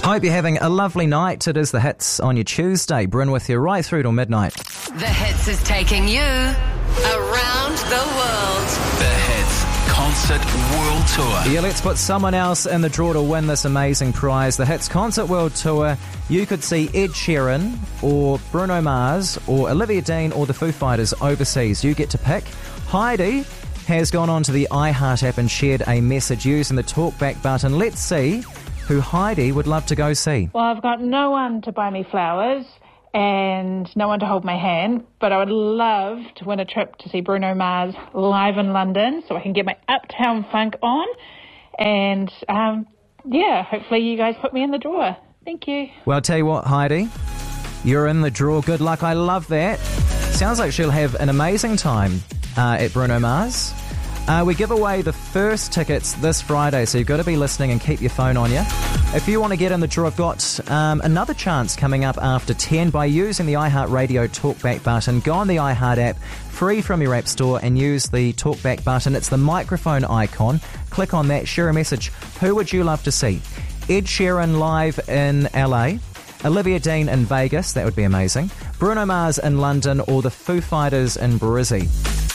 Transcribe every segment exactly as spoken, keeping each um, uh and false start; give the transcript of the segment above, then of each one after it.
Hope you're having a lovely night. It is The Hits on your Tuesday. Bryn with you right through till midnight. The Hits is taking you around the world. The Hits Concert World Tour. Yeah, let's put someone else in the draw to win this amazing prize. The Hits Concert World Tour. You could see Ed Sheeran or Bruno Mars or Olivia Dean or the Foo Fighters overseas. You get to pick. Heidi has gone onto the iHeart app and shared a message using the talkback button. Let's see who Heidi would love to go see. Well, I've got no one to buy me flowers and no one to hold my hand, but I would love to win a trip to see Bruno Mars live in London so I can get my Uptown Funk on. And, um, yeah, hopefully you guys put me in the drawer. Thank you. Well, I'll tell you what, Heidi, you're in the draw. Good luck. I love that. Sounds like she'll have an amazing time uh, at Bruno Mars. Uh, we give away the first tickets this Friday, so you've got to be listening and keep your phone on you. If you want to get in the draw, I've got um, another chance coming up after ten by using the iHeartRadio talkback button. Go on the iHeart app, free from your app store, and use the talkback button. It's the microphone icon. Click on that, share a message. Who would you love to see? Ed Sheeran live in L A, Olivia Dean in Vegas, that would be amazing, Bruno Mars in London, or the Foo Fighters in Brizzy.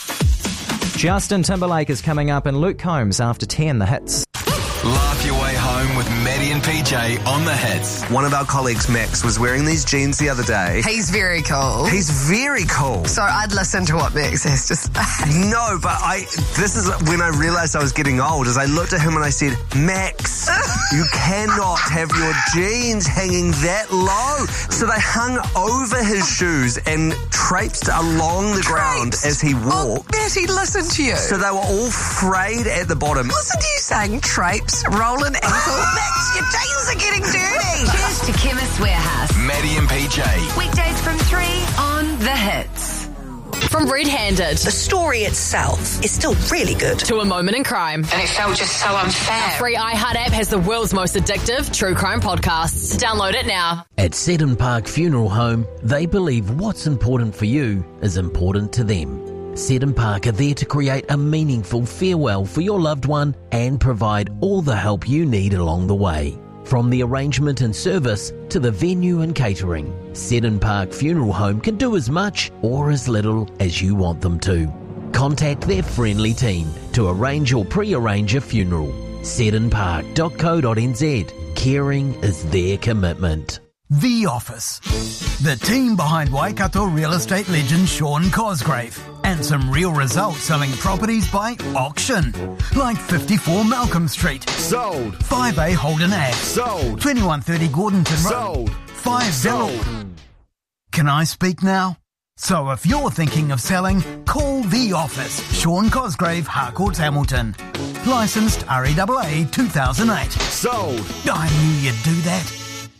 Justin Timberlake is coming up and Luke Combs after ten, The Hits. Laugh your way home with Maddie and P J on The Hits. One of our colleagues, Max, was wearing these jeans the other day. He's very cool. He's very cool. So I'd listen to what Max has to say. No, but I. This is when I realised I was getting old, as I looked at him and I said, Max, you cannot have your jeans hanging that low. So they hung over his shoes and traipsed along the ground Traipsed? as he Oh, walked. Matty, listen to you. So they were all frayed at the bottom. Listen to you saying traipse, rolling ankle. Max, your jeans are getting dirty. Cheers to Chemist Warehouse. Maddie and P J. Weekdays from three on The Hits. From Red Handed The story itself is still really good. to A Moment in Crime. And it felt just so unfair. Our free iHeart app has the world's most addictive true crime podcasts. Download it now. At Seddon Park Funeral Home, they believe what's important for you is important to them. Seddon Park are there to create a meaningful farewell for your loved one and provide all the help you need along the way. From the arrangement and service to the venue and catering, Seddon Park Funeral Home can do as much or as little as you want them to. Contact their friendly team to arrange or pre-arrange a funeral. seddon park dot co dot n z. Caring is their commitment. The Office. The team behind Waikato real estate legend Sean Cosgrave. And some real results selling properties by auction. Like fifty-four Malcolm Street. Sold. five A Holden Ave. Sold. twenty-one thirty Gordonton Road. Sold. five Zero. Can I speak now? So if you're thinking of selling, call The Office. Sean Cosgrave, Harcourts, Hamilton. Licensed R E A A two thousand eight. Sold. I knew you'd do that.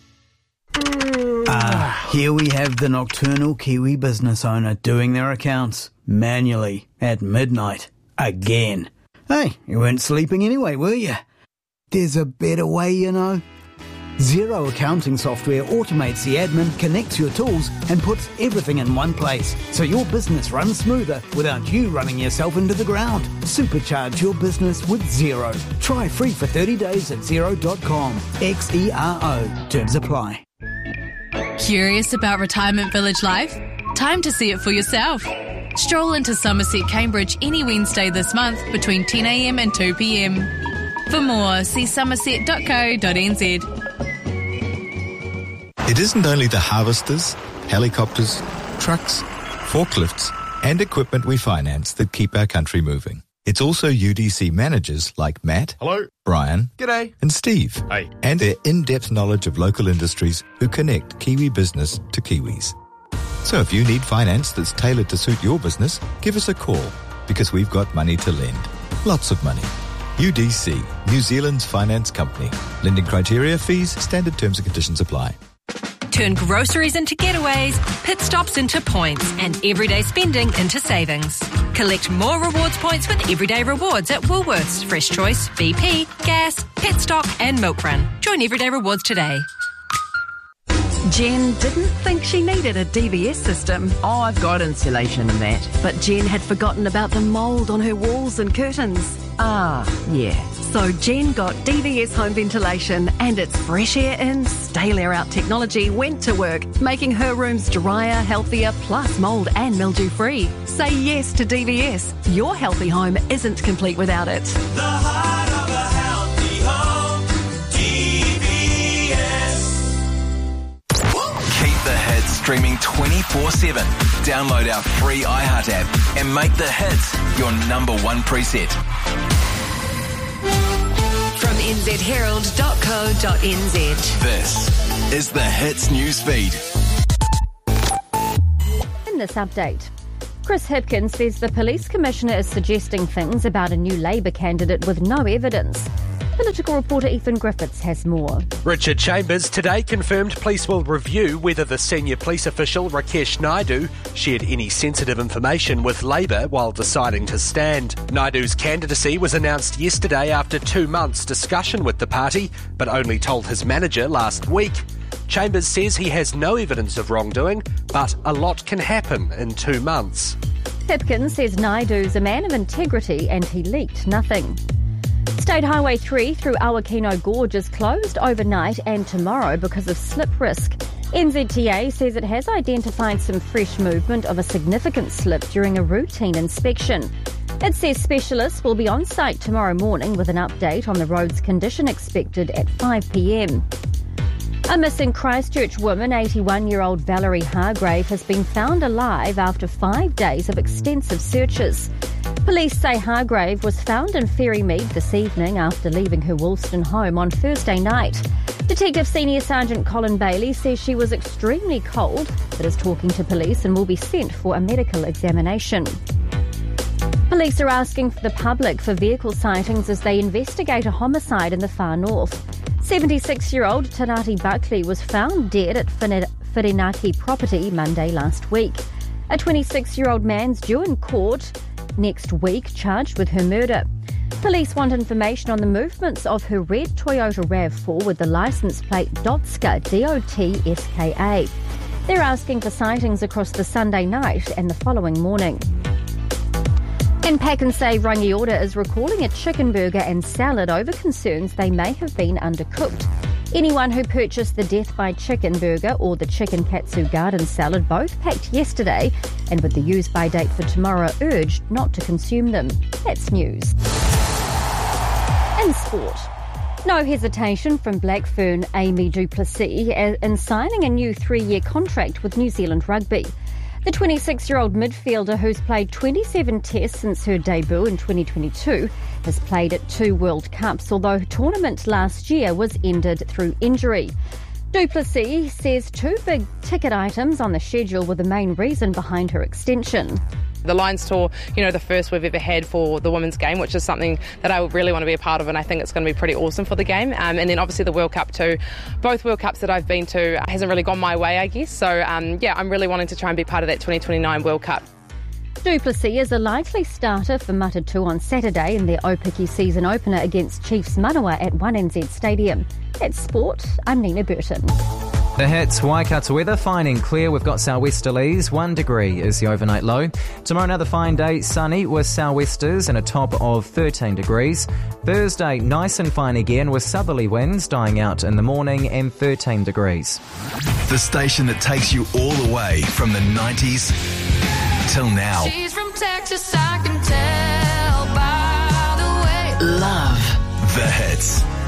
Ah, here we have the nocturnal Kiwi business owner doing their accounts manually at midnight again. Hey, you weren't sleeping anyway, were you? There's a better way, you know. Xero accounting software automates the admin, connects your tools, and puts everything in one place, so your business runs smoother without you running yourself into the ground. Supercharge your business with Xero. Try free for thirty days at xero dot com. X E R O. Terms apply. Curious about retirement village life? Time to see it for yourself. Stroll into Somerset Cambridge any Wednesday this month between ten a m and two p m. For more, see somerset dot co dot n z. It isn't only the harvesters, helicopters, trucks, forklifts, and equipment we finance that keep our country moving. It's also U D C managers like Matt, Hello. Brian, G'day. and Steve, Hey. and their in-depth knowledge of local industries who connect Kiwi business to Kiwis. So if you need finance that's tailored to suit your business, give us a call, because we've got money to lend. Lots of money. U D C, New Zealand's finance company. Lending criteria, fees, standard terms and conditions apply. Turn groceries into getaways, pit stops into points, and everyday spending into savings. Collect more rewards points with Everyday Rewards at Woolworths, Fresh Choice, B P, Gas, Petstock and Milk Run. Join Everyday Rewards today. Jen didn't think she needed a D V S system. Oh, I've got insulation and that. But Jen had forgotten about the mould on her walls and curtains. Ah, yeah. So Jen got D V S home ventilation, and its fresh air in, stale air out technology went to work, making her rooms drier, healthier, plus mould and mildew free. Say yes to D V S. Your healthy home isn't complete without it. The heart of a healthy home, D V S. Keep the hits streaming twenty-four seven. Download our free iHeart app and make the hits your number one preset. From n z herald dot co dot n z. This is the Hits news feed. In this update, Chris Hipkins says the police commissioner is suggesting things about a new Labour candidate with no evidence. Political reporter Ethan Griffiths has more. Richard Chambers today confirmed police will review whether the senior police official Rakesh Naidu shared any sensitive information with Labour while deciding to stand. Naidu's candidacy was announced yesterday after two months' discussion with the party, but only told his manager last week. Chambers says he has no evidence of wrongdoing, but a lot can happen in two months. Hipkins says Naidu's a man of integrity and he leaked nothing. State Highway three through Awakino Gorge is closed overnight and tomorrow because of slip risk. N Z T A says it has identified some fresh movement of a significant slip during a routine inspection. It says specialists will be on site tomorrow morning with an update on the road's condition expected at five p m. A missing Christchurch woman, eighty-one-year-old Valerie Hargrave, has been found alive after five days of extensive searches. Police say Hargrave was found in Ferrymead this evening after leaving her Woolston home on Thursday night. Detective Senior Sergeant Colin Bailey says she was extremely cold, but is talking to police and will be sent for a medical examination. Police are asking the public for vehicle sightings as they investigate a homicide in the far north. seventy-six-year-old Tanati Buckley was found dead at Whirinaki property Monday last week. A twenty-six-year-old man's due in court next week charged with her murder. Police want information on the movements of her red Toyota RAV four with the licence plate Dotska, D O T S K A. They're asking for sightings across the Sunday night and the following morning. And Pack and Save Rangiora is recalling a chicken burger and salad over concerns they may have been undercooked. Anyone who purchased the Death by Chicken burger or the Chicken Katsu Garden salad, both packed yesterday, and with the use-by date for tomorrow, urged not to consume them. That's news. In sport, no hesitation from Black Fern Amy Duplessis in signing a new three-year contract with New Zealand Rugby. The twenty-six-year-old midfielder, who's played twenty-seven tests since her debut in twenty twenty-two, has played at two World Cups, although her tournament last year was ended through injury. Duplessis says two big ticket items on the schedule were the main reason behind her extension. The Lions Tour, you know, the first we've ever had for the women's game, which is something that I really want to be a part of, and I think it's going to be pretty awesome for the game. Um, and then obviously the World Cup too. Both World Cups that I've been to hasn't really gone my way, I guess. So, um, yeah, I'm really wanting to try and be part of that twenty twenty-nine World Cup. Duplessis is a likely starter for Matatu on Saturday in their Opiki season opener against Chiefs Manawa at one N Z Stadium. That's sport. I'm Nina Burton. The Hits, Waikato weather, fine and clear. We've got sou'westerlies. One degree is the overnight low. Tomorrow, another fine day, sunny with sou'westers and a top of thirteen degrees. Thursday, nice and fine again with southerly winds dying out in the morning and thirteen degrees. The station that takes you all the way from the nineties till now. She's from Texas, I can tell by the way. Love the Hits.